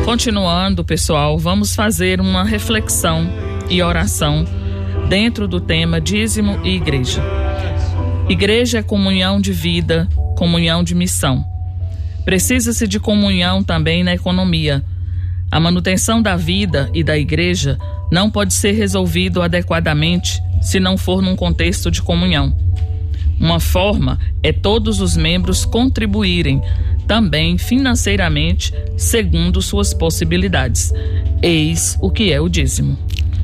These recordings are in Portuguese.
Continuando, pessoal, vamos fazer uma reflexão e oração dentro do tema dízimo e igreja. Igreja é comunhão de vida, comunhão de missão. Precisa-se de comunhão também na economia. A manutenção da vida e da igreja não pode ser resolvido adequadamente se não for num contexto de comunhão. Uma forma é todos os membros contribuírem também financeiramente segundo suas possibilidades. Eis o que é o dízimo.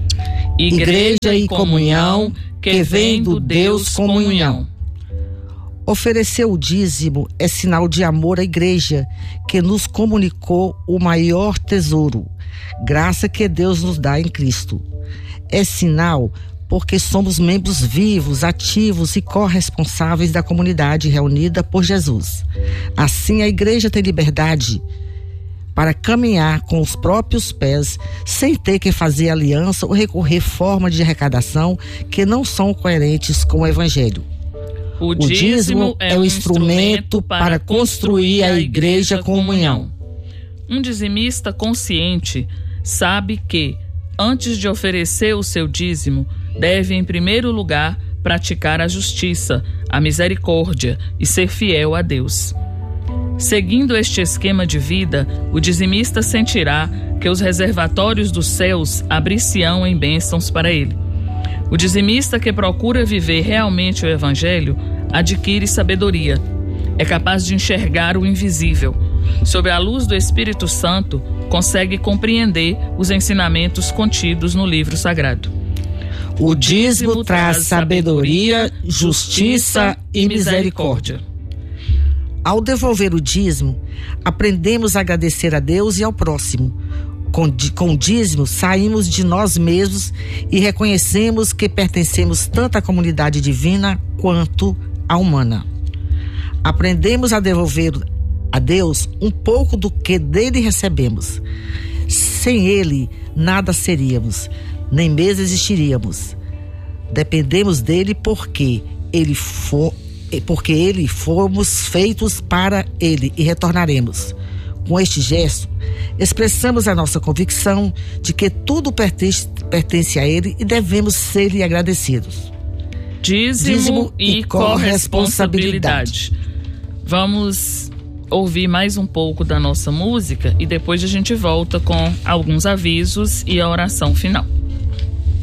Igreja e comunhão que vem do Deus comunhão. Oferecer o dízimo é sinal de amor à igreja, que nos comunicou o maior tesouro, graça que Deus nos dá em Cristo. É sinal porque somos membros vivos, ativos e corresponsáveis da comunidade reunida por Jesus. Assim, a igreja tem liberdade para caminhar com os próprios pés, sem ter que fazer aliança ou recorrer formas de arrecadação que não são coerentes com o Evangelho. O dízimo é um instrumento para construir a igreja comunhão. Um dizimista consciente sabe que, antes de oferecer o seu dízimo, deve, em primeiro lugar, praticar a justiça, a misericórdia e ser fiel a Deus. Seguindo este esquema de vida, o dizimista sentirá que os reservatórios dos céus abrir-se-ão em bênçãos para ele. O dizimista que procura viver realmente o Evangelho adquire sabedoria. É capaz de enxergar o invisível. Sob a luz do Espírito Santo, consegue compreender os ensinamentos contidos no livro sagrado. O dízimo traz sabedoria, justiça e misericórdia. Ao devolver o dízimo, aprendemos a agradecer a Deus e ao próximo. Com o dízimo, saímos de nós mesmos e reconhecemos que pertencemos tanto à comunidade divina quanto à humana. Aprendemos a devolver a Deus um pouco do que dele recebemos. Sem ele, nada seríamos, nem mesmo existiríamos. Dependemos dele porque ele fomos feitos para ele e retornaremos. Com este gesto, expressamos a nossa convicção de que tudo pertence a ele e devemos ser-lhe agradecidos. Dízimo e corresponsabilidade. Vamos ouvir mais um pouco da nossa música e depois a gente volta com alguns avisos e a oração final.